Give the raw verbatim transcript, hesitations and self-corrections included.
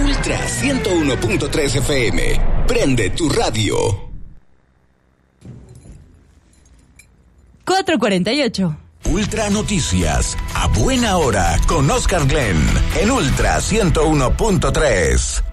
Ultra ciento uno punto tres F M. Prende tu radio. cuatro cuarenta y ocho. Ultra Noticias, a buena hora, con Oscar Glenn, en Ultra ciento uno punto tres.